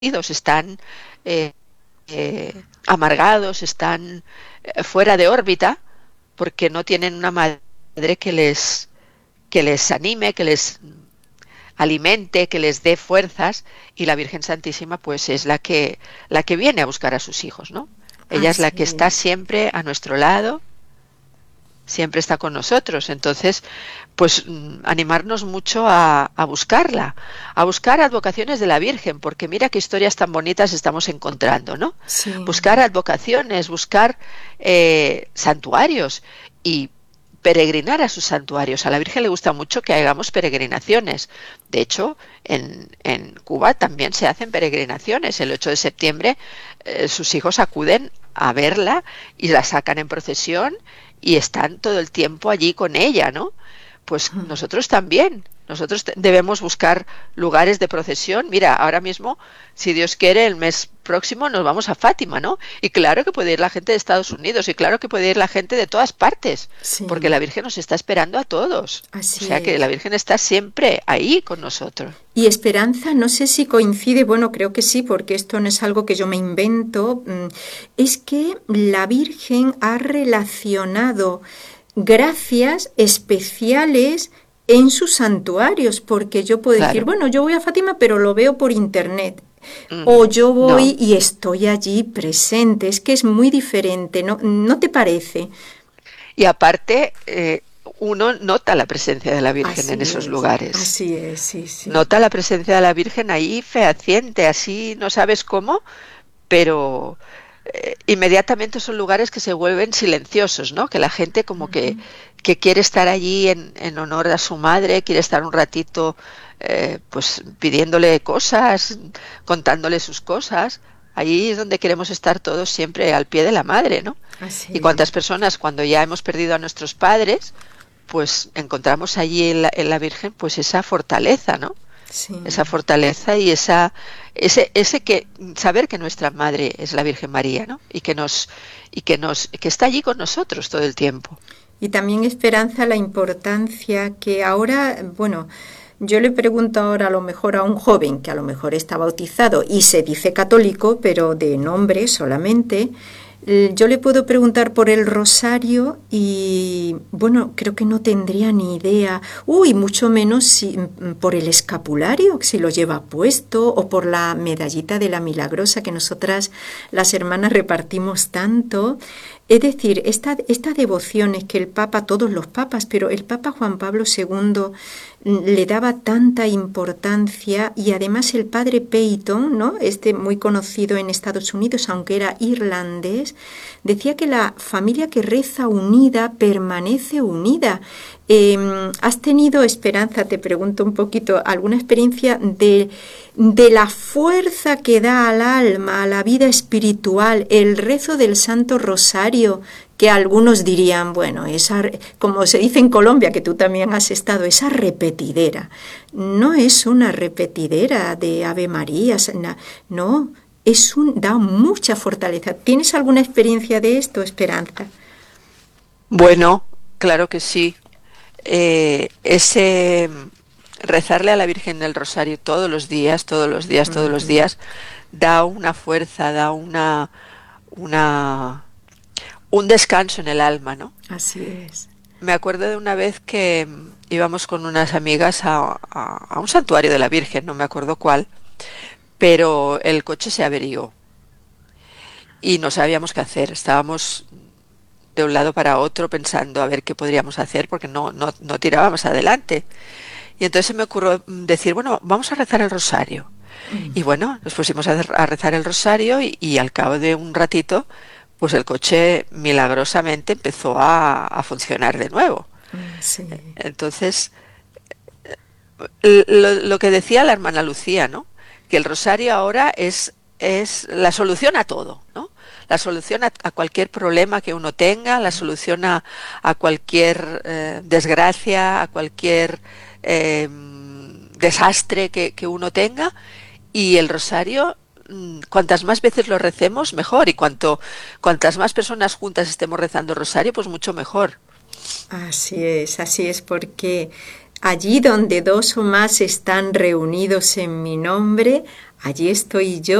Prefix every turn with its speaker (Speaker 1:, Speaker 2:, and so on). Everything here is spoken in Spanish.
Speaker 1: están eh, amargados, están fuera de órbita, porque no tienen una madre que les anime, que les alimente, que les dé fuerzas, y la Virgen Santísima pues es la que viene a buscar a sus hijos, ¿no? Ella es la
Speaker 2: Así
Speaker 1: que está
Speaker 2: es.
Speaker 1: siempre a nuestro lado, siempre está con nosotros. Entonces, pues animarnos mucho a buscarla, a buscar advocaciones de la Virgen, porque mira qué historias tan bonitas estamos encontrando, ¿no?
Speaker 2: Sí.
Speaker 1: Buscar advocaciones, buscar santuarios y peregrinar a sus santuarios. A la Virgen le gusta mucho que hagamos peregrinaciones. De hecho, en Cuba también se hacen peregrinaciones. El 8 de septiembre sus hijos acuden a verla y la sacan en procesión y están todo el tiempo allí con ella, ¿no? Pues nosotros también. Nosotros debemos buscar lugares de procesión. Mira, ahora mismo, si Dios quiere, el mes próximo nos vamos a Fátima, ¿no? Y claro que puede ir la gente de Estados Unidos y claro que puede ir la gente de todas partes, porque
Speaker 2: Sí,
Speaker 1: la Virgen nos está esperando a todos. O
Speaker 2: así
Speaker 1: sea que la
Speaker 2: es.
Speaker 1: Virgen está siempre ahí con nosotros.
Speaker 2: Y Esperanza, no sé si coincide, bueno, creo que sí, porque esto no es algo que yo me invento, es que la Virgen ha relacionado gracias especiales en sus santuarios, porque yo puedo decir,
Speaker 1: Claro.
Speaker 2: bueno, yo voy a Fátima, pero lo veo por internet. O yo
Speaker 1: No.
Speaker 2: voy y estoy allí presente, es que es muy diferente, ¿no? ¿No te parece?
Speaker 1: Y aparte, uno nota la presencia de la Virgen en esos lugares.
Speaker 2: así es, sí, sí.
Speaker 1: Nota la presencia de la Virgen ahí fehaciente, así no sabes cómo, pero inmediatamente son lugares que se vuelven silenciosos, ¿no? Que la gente como que quiere estar allí en honor a su madre, quiere estar un ratito pues pidiéndole cosas, contándole sus cosas. Allí es donde queremos estar todos siempre al pie de la madre, ¿no?
Speaker 2: Así
Speaker 1: Y
Speaker 2: es.
Speaker 1: cuántas personas cuando ya hemos perdido a nuestros padres, pues encontramos allí en la Virgen pues esa fortaleza, ¿no?
Speaker 2: Sí.
Speaker 1: Esa fortaleza y ese que saber que nuestra madre es la Virgen María, ¿no? Que está allí con nosotros todo el tiempo.
Speaker 2: Y también Esperanza la importancia que ahora, bueno, yo le pregunto ahora a lo mejor a un joven que a lo mejor está bautizado y se dice católico, pero de nombre solamente, yo le puedo preguntar por el rosario y, bueno, creo que no tendría ni idea. Uy, mucho menos si, por el escapulario, si lo lleva puesto, o por la medallita de la Milagrosa que nosotras, las hermanas, repartimos tanto. Es decir, esta devoción es que el Papa, todos los papas, pero el Papa Juan Pablo II le daba tanta importancia y además el padre Peyton, ¿no? Este muy conocido en Estados Unidos, aunque era irlandés, decía que la familia que reza unida permanece unida. ¿Has tenido, Esperanza, te pregunto un poquito, alguna experiencia de la fuerza que da al alma, a la vida espiritual, el rezo del Santo Rosario, que algunos dirían, bueno, esa, como se dice en Colombia, que tú también has estado, esa repetidera? No es una repetidera de Ave María, no, da mucha fortaleza. ¿Tienes alguna experiencia de esto, Esperanza?
Speaker 1: Bueno, claro que sí. Ese rezarle a la Virgen del Rosario todos los días, todos los días, todos los días, da una fuerza, da una un descanso en el alma, ¿no?
Speaker 2: Así es.
Speaker 1: Me acuerdo de una vez que íbamos con unas amigas a un santuario de la Virgen, no me acuerdo cuál, pero el coche se averió y no sabíamos qué hacer. Estábamos de un lado para otro pensando a ver qué podríamos hacer porque no tirábamos adelante. Y entonces se me ocurrió decir, bueno, vamos a rezar el rosario. Y bueno, nos pusimos a rezar el rosario y al cabo de un ratito, pues el coche milagrosamente empezó a funcionar de nuevo.
Speaker 2: Sí.
Speaker 1: Entonces, lo que decía la hermana Lucía, ¿no? Que el rosario ahora es la solución a todo, ¿no? La solución a cualquier problema que uno tenga, la solución a cualquier desgracia, a cualquier desastre que uno tenga. Y el rosario, cuantas más veces lo recemos, mejor. Y cuantas más personas juntas estemos rezando el rosario, pues mucho mejor.
Speaker 2: Así es, porque allí donde dos o más están reunidos en mi nombre, allí estoy yo